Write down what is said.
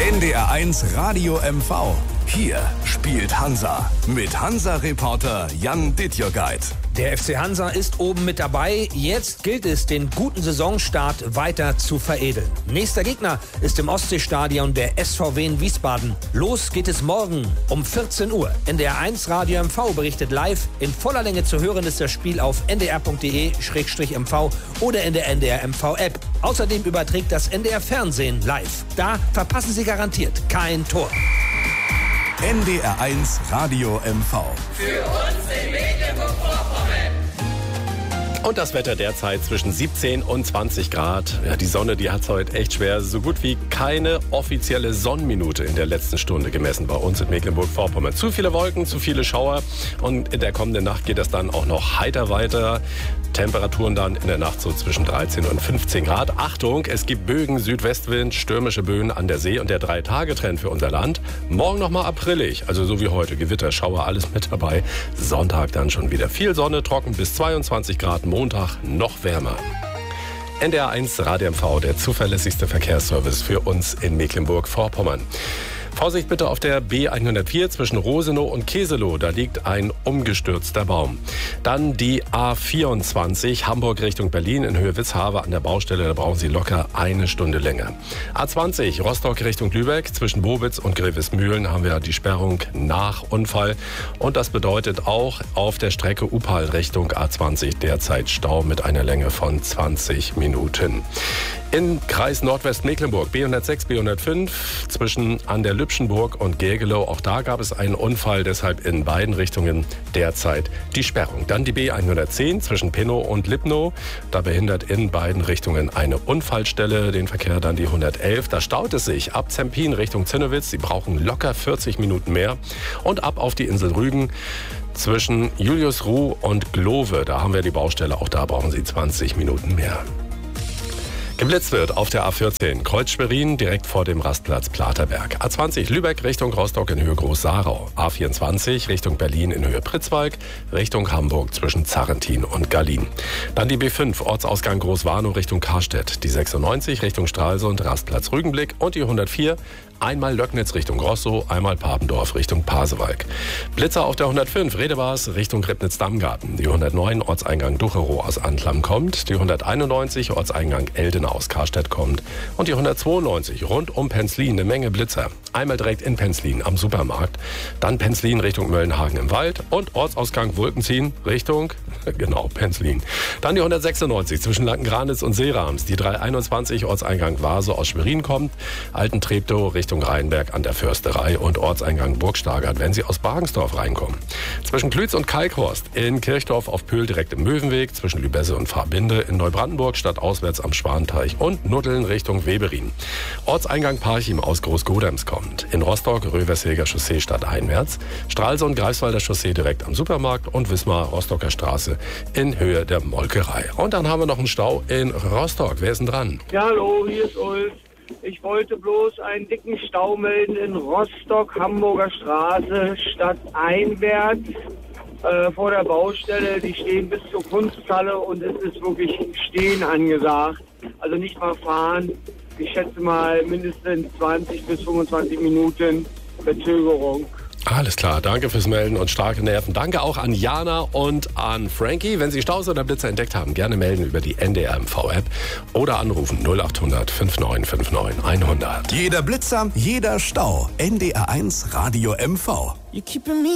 NDR1 Radio MV. Hier spielt Hansa mit Hansa-Reporter Jan Dittjogeit. Der FC Hansa ist oben mit dabei. Jetzt gilt es, den guten Saisonstart weiter zu veredeln. Nächster Gegner ist im Ostseestadion der SVW in Wiesbaden. Los geht es morgen um 14 Uhr. NDR1 Radio MV berichtet live. In voller Länge zu hören ist das Spiel auf ndr.de/mv oder in der NDR MV App. Außerdem überträgt das NDR Fernsehen live. Da verpassen Sie garantiert kein Tor. NDR1 Radio MV. Für uns in Mecklenburg-Vorpommern. Und das Wetter derzeit zwischen 17 und 20 Grad. Ja, die Sonne, die hat es heute echt schwer. So gut wie keine offizielle Sonnenminute in der letzten Stunde gemessen bei uns in Mecklenburg-Vorpommern. Zu viele Wolken, zu viele Schauer. Und in der kommenden Nacht geht es dann auch noch heiter weiter. Temperaturen dann in der Nacht so zwischen 13 und 15 Grad. Achtung, es gibt Bögen, Südwestwind, stürmische Böen an der See und der 3-Tage-Trend für unser Land. Morgen nochmal aprillig, also so wie heute. Gewitter, Schauer, alles mit dabei. Sonntag dann schon wieder viel Sonne, trocken bis 22 Grad. Montag noch wärmer. NDR1 Radio MV, der zuverlässigste Verkehrsservice für uns in Mecklenburg-Vorpommern. Vorsicht bitte auf der B104 zwischen Rosenow und Keselow. Da liegt ein umgestürzter Baum. Dann die A24 Hamburg Richtung Berlin in Höhe Witzhafe an der Baustelle. Da brauchen Sie locker eine Stunde länger. A20 Rostock Richtung Lübeck zwischen Bobitz und Grevesmühlen haben wir die Sperrung nach Unfall. Und das bedeutet auch auf der Strecke Upal Richtung A20 derzeit Stau mit einer Länge von 20 Minuten. Im Kreis Nordwestmecklenburg, B106, B105, zwischen an der Lübschenburg und Gergelow. Auch da gab es einen Unfall, deshalb in beiden Richtungen derzeit die Sperrung. Dann die B110 zwischen Pinnow und Lipnow. Da behindert in beiden Richtungen eine Unfallstelle den Verkehr. Dann die 111. Da staut es sich ab Zempin Richtung Zinnowitz. Sie brauchen locker 40 Minuten mehr. Und ab auf die Insel Rügen zwischen Juliusruh und Glove. Da haben wir die Baustelle. Auch da brauchen Sie 20 Minuten mehr. Geblitzt wird auf der A14 Kreuz Schwerin direkt vor dem Rastplatz Platerberg. A20 Lübeck Richtung Rostock in Höhe Groß-Sarau. A24 Richtung Berlin in Höhe Pritzwalk. Richtung Hamburg zwischen Zarrentin und Gallien. Dann die B5 Ortsausgang Großwarnow Richtung Karstedt. Die 96 Richtung Stralsund Rastplatz Rügenblick. Und die 104 einmal Löcknitz Richtung Grossow, einmal Papendorf Richtung Pasewalk. Blitzer auf der 105 Redebars Richtung Ribnitz-Dammgarten. Die 109 Ortseingang Ducherow aus Antlam kommt. Die 191 Ortseingang Elden aus Karstedt kommt. Und die 192 rund um Penzlin, eine Menge Blitzer. Einmal direkt in Penzlin am Supermarkt. Dann Penzlin Richtung Möllenhagen im Wald. Und Ortsausgang Wolkenziehen Richtung, genau, Penzlin. Dann die 196 zwischen Lackengranitz und Seerams. Die 321 Ortseingang Vase aus Schwerin kommt. Alten-Treptow Richtung Rheinberg an der Försterei und Ortseingang Burgstagert, wenn Sie aus Bargensdorf reinkommen. Zwischen Klütz und Kalkhorst in Kirchdorf auf Pöhl direkt im Möwenweg, zwischen Lübesse und Fahrbinde in Neubrandenburg stadtauswärts am Schwanteich und Nuddeln Richtung Weberin. Ortseingang Parchim aus Großgodems kommt. In Rostock Rövershilger Chaussee stadteinwärts, Stralsund Greifswalder Chaussee direkt am Supermarkt und Wismar Rostocker Straße in Höhe der Molkerei. Und dann haben wir noch einen Stau in Rostock. Wer ist denn dran? Ja, hallo, hier ist Ulf. Ich wollte bloß einen dicken Stau melden in Rostock, Hamburger Straße, stadteinwärts, vor der Baustelle. Die stehen bis zur Kunsthalle und es ist wirklich Stehen angesagt. Also nicht mal fahren. Ich schätze mal mindestens 20 bis 25 Minuten Verzögerung. Alles klar, danke fürs Melden und starke Nerven. Danke auch an Jana und an Frankie. Wenn Sie Staus oder Blitzer entdeckt haben, gerne melden über die NDR MV-App oder anrufen 0800 5959 100. Jeder Blitzer, jeder Stau. NDR1 Radio MV.